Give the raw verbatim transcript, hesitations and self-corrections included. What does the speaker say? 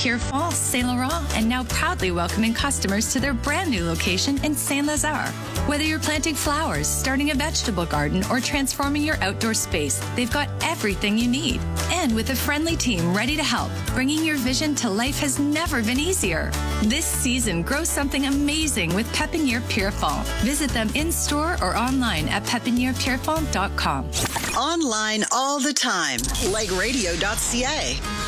Pierrefonds, Saint Laurent, and now proudly welcoming customers to their brand new location in Saint-Lazare. Whether you're planting flowers, starting a vegetable garden, or transforming your outdoor space, they've got everything you need. And with a friendly team ready to help, bringing your vision to life has never been easier. This season, grow something amazing with Pepiniere Pierrefonds. Visit them in-store or online at pepiniere pierrefonds dot com. Online all the time, like radio dot c a.